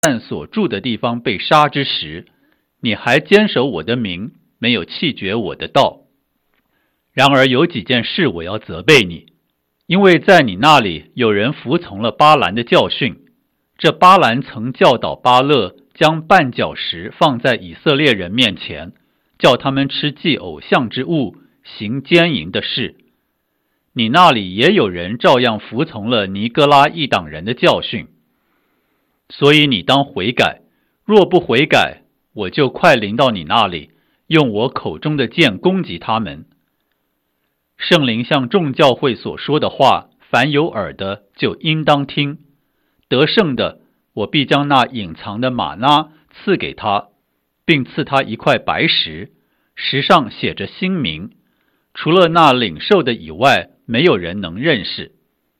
但所住的地方被杀之时，你还坚守我的名，没有弃绝我的道。然而有几件事我要责备你，因为在你那里有人服从了巴兰的教训。这巴兰曾教导巴勒将绊脚石放在以色列人面前，叫他们吃祭偶像之物，行奸淫的事。你那里也有人照样服从了尼哥拉一党人的教训。所以你当悔改，若不悔改，我就快临到你那里，用我口中的剑攻击他们。圣灵向众教会所说的话，凡有耳的就应当听。得胜的，我必将那隐藏的玛纳赐给他，并赐他一块白石，石上写着新名，除了那领受的以外，没有人能认识。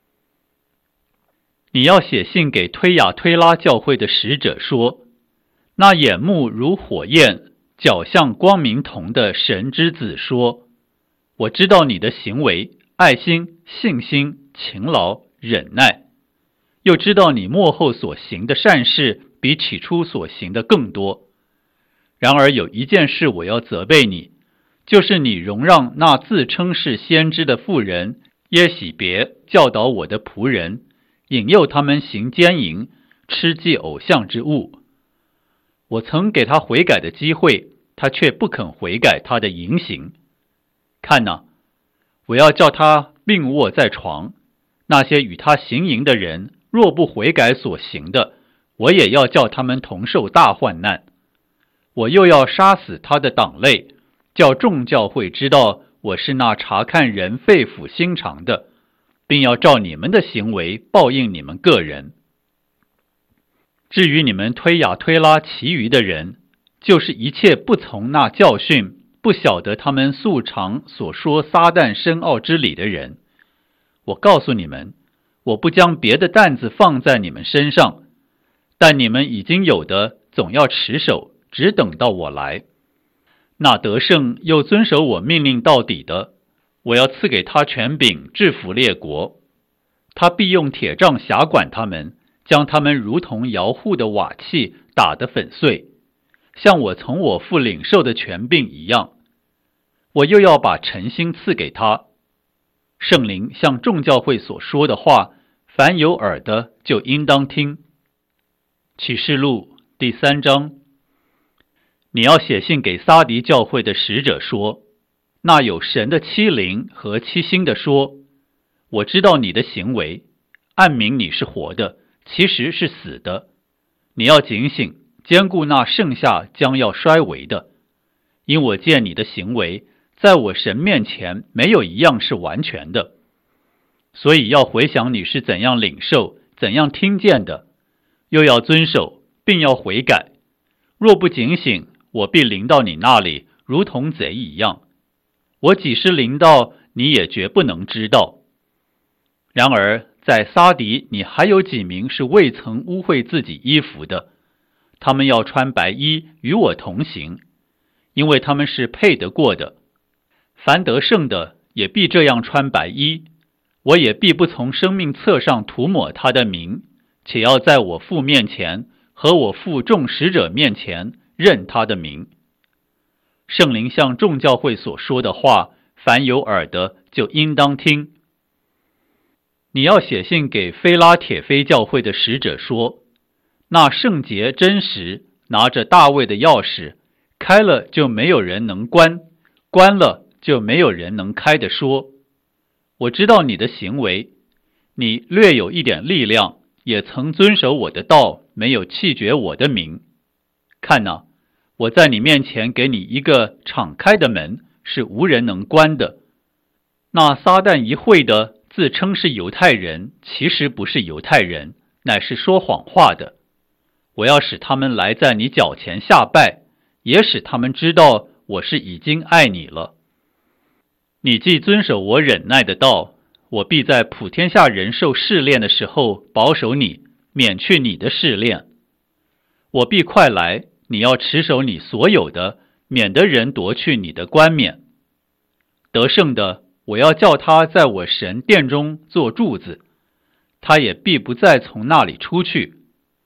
你要写信给推雅推拉教会的使者说，那眼目如火焰，脚像光明铜的神之子说，我知道你的行为，爱心、信心、勤劳、忍耐，又知道你末后所行的善事比起初所行的更多。然而有一件事我要责备你，就是你容让那自称是先知的妇人耶洗别教导我的仆人，引诱他们行奸淫，吃祭偶像之物。我曾给他悔改的机会，他却不肯悔改他的淫行。看哪，我要叫他病卧在床，那些与他行淫的人，若不悔改所行的，我也要叫他们同受大患难。我又要杀死他的党类，叫众教会知道我是那查看人肺腑心肠的，并要照你们的行为报应你们个人。至于你们推雅推拉其余的人，就是一切不从那教训，不晓得他们素常所说撒旦深奥之理的人，我告诉你们，我不将别的担子放在你们身上，但你们已经有的总要持守，只等到我来。那得胜又遵守我命令到底的，我要赐给他权柄制服列国。他必用铁杖辖管他们，将他们如同摇户的瓦器打得粉碎，像我从我父领受的权柄一样。我又要把诚心赐给他。圣灵向众教会所说的话，凡有耳的就应当听。启示录第3章。你要写信给撒狄教会的使者说，那有神的七灵和七星的说，我知道你的行为，暗明你是活的，其实是死的。你要警醒，坚固那剩下将要衰微的，因我见你的行为，在我神面前没有一样是完全的。所以要回想你是怎样领受，怎样听见的，又要遵守，并要悔改。若不警醒，我必临到你那里，如同贼一样。我几时临到，你也绝不能知道。然而在撒狄，你还有几名是未曾污秽自己衣服的，他们要穿白衣与我同行，因为他们是配得过的。凡得胜的也必这样穿白衣，我也必不从生命册上涂抹他的名，且要在我父面前和我父众使者面前认他的名。圣灵向众教会所说的话，凡有耳的就应当听。你要写信给非拉铁非教会的使者说，那圣洁真实拿着大卫的钥匙，开了就没有人能关，关了就没有人能开的说，我知道你的行为，你略有一点力量，也曾遵守我的道，没有弃绝我的名。看哪，我在你面前给你一个敞开的门，是无人能关的。那撒旦一会的自称是犹太人，其实不是犹太人，乃是说谎话的。我要使他们来在你脚前下拜，也使他们知道我是已经爱你了。你既遵守我忍耐的道，我必在普天下人受试炼的时候保守你，免去你的试炼。我必快来，你要持守你所有的，免得人夺去你的冠冕。得胜的，我要叫他在我神殿中做柱子，他也必不再从那里出去。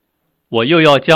我又要将